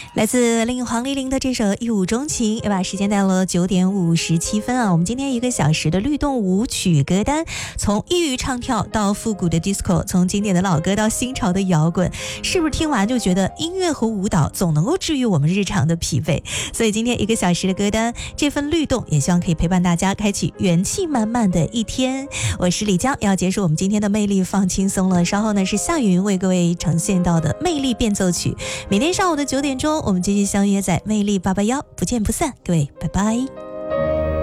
来自令黄丽玲的这首《一舞钟情》，也把时间带到了9点57分啊！我们今天1个小时的律动舞曲歌单，从异域唱跳到复古的 disco， 从经典的老歌到新潮的摇滚，是不是听完就觉得音乐和舞蹈总能够治愈我们日常的疲惫？所以今天1个小时的歌单，这份律动也希望可以陪伴大家开启元气满满的一天。我是李江，要结束我们今天的魅力放轻松了。稍后呢是夏云为各位呈现到的魅力变奏曲。每天上午的9点钟，我们继续相约在魅力881，不见不散，各位拜拜。